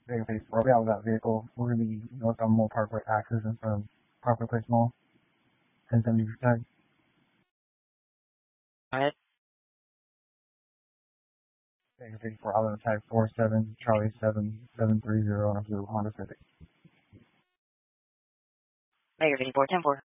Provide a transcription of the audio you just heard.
Vegas 84, we have that vehicle. We're going to be north on Mall Parkway access in front of Parkway Place Mall. 1070 tag. Alright. Vegas 84, I'll tag 47 Charlie 7730 on a blue Honda Civic. Vegas 84, 10-4.